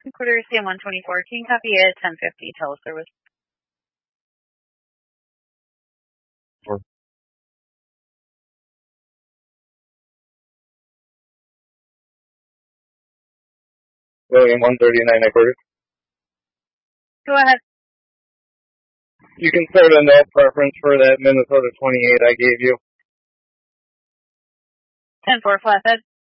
Quarter CM 124. Can you copy a 1050 teleservice? Sure. William 139 at quarter. Go ahead. You can start a no preference for that Minnesota 28 I gave you. 10-4 flathead.